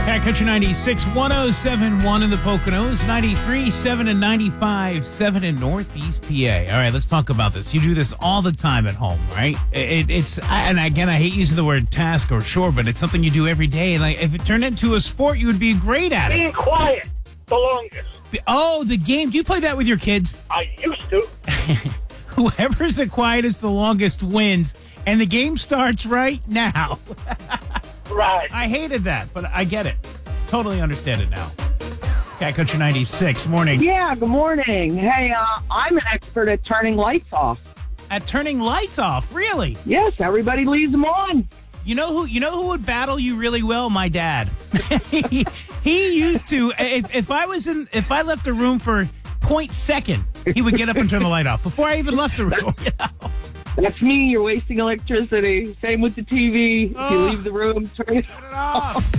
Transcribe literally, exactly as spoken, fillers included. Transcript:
Cat Country ninety-six, one oh seven point one in the Poconos, ninety-three point seven and ninety-five point seven in Northeast P A. All right, let's talk about this. You do this all the time at home, right? It, it's and again, I hate using the word task or chore, but it's something you do every day. Like if it turned into a sport, you would be great at it. Being quiet the longest. Oh, the game. Do you play that with your kids? I used to. Whoever's the quietest the longest wins, and the game starts right now. Right. I hated that, but I get it. Totally understand it now. Cat Country ninety-six, morning. Yeah, good morning. Hey, uh, I'm an expert at turning lights off. At turning lights off, really? Yes, everybody leaves them on. You know who? You know who would battle you really well? My dad. he, he used to. If, if I was in, if I left the room for point second, he would get up and turn the light off before I even left the room. You know? That's me. You're wasting electricity. Same with the T V. If you Oh. leave the room, turn it Turn it off.